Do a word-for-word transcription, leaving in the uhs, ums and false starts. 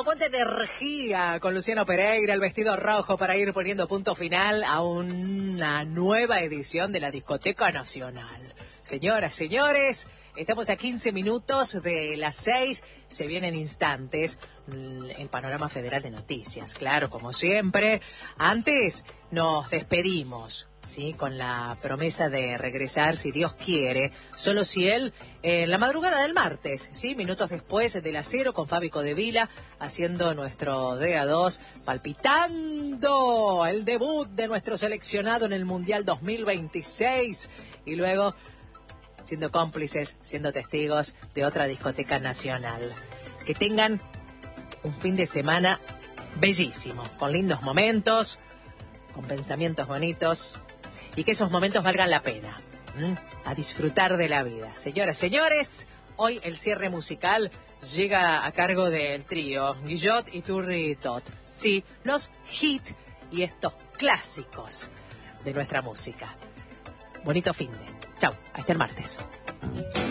como cuánta energía con Luciano Pereira, el vestido rojo para ir poniendo punto final a una nueva edición de la Discoteca Nacional. Señoras, señores, estamos a quince minutos de las seis, se vienen instantes el panorama federal de noticias, claro, como siempre. Antes nos despedimos, ¿sí? Con la promesa de regresar, si Dios quiere, solo si Él, en la madrugada del martes, ¿sí? Minutos después de las cero, con Fabi Codevila, haciendo nuestro D A dos, palpitando el debut de nuestro seleccionado en el Mundial dos mil veintiséis, y luego siendo cómplices, siendo testigos de otra discoteca nacional. Que tengan un fin de semana bellísimo, con lindos momentos, con pensamientos bonitos, y que esos momentos valgan la pena. ¿Mm? A disfrutar de la vida. Señoras, señores, hoy el cierre musical llega a cargo del trío Guillot y Turri Tot. Sí, los hits y estos clásicos de nuestra música. Bonito fin de. Chau, hasta el martes.